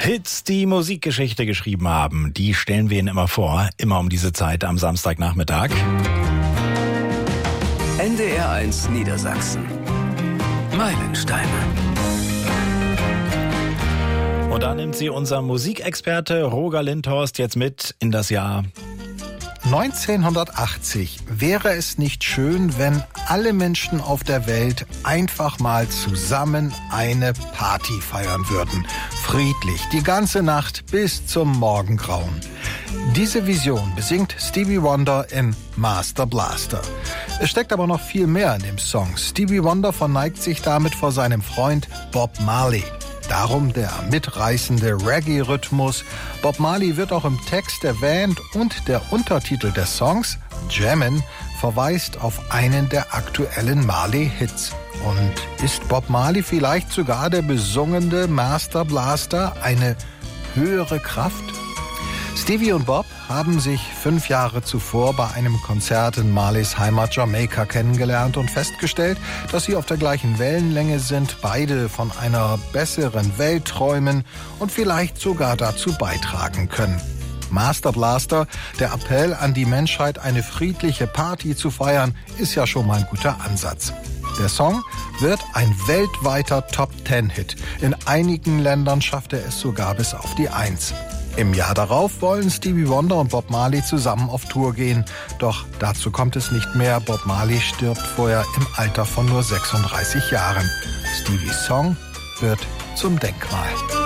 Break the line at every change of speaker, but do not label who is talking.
Hits, die Musikgeschichte geschrieben haben, die stellen wir Ihnen immer vor, immer um diese Zeit am Samstagnachmittag.
NDR1 Niedersachsen. Meilensteine.
Und da nimmt sie unser Musikexperte Roger Lindhorst jetzt mit in das Jahr
1980. Wäre es nicht schön, wenn alle Menschen auf der Welt einfach mal zusammen eine Party feiern würden? Friedlich, die ganze Nacht bis zum Morgengrauen. Diese Vision besingt Stevie Wonder in Master Blaster. Es steckt aber noch viel mehr in dem Song. Stevie Wonder verneigt sich damit vor seinem Freund Bob Marley. Darum der mitreißende Reggae-Rhythmus. Bob Marley wird auch im Text erwähnt und der Untertitel des Songs, Jammin', verweist auf einen der aktuellen Marley-Hits. Und ist Bob Marley vielleicht sogar der besungene Master Blaster eine höhere Kraft? Stevie und Bob haben sich 5 Jahre zuvor bei einem Konzert in Marleys Heimat Jamaika kennengelernt und festgestellt, dass sie auf der gleichen Wellenlänge sind, beide von einer besseren Welt träumen und vielleicht sogar dazu beitragen können. Master Blaster, der Appell an die Menschheit, eine friedliche Party zu feiern, ist ja schon mal ein guter Ansatz. Der Song wird ein weltweiter Top-10-Hit. In einigen Ländern schafft er es sogar bis auf die 1. Im Jahr darauf wollen Stevie Wonder und Bob Marley zusammen auf Tour gehen. Doch dazu kommt es nicht mehr. Bob Marley stirbt vorher im Alter von nur 36 Jahren. Stevies Song wird zum Denkmal.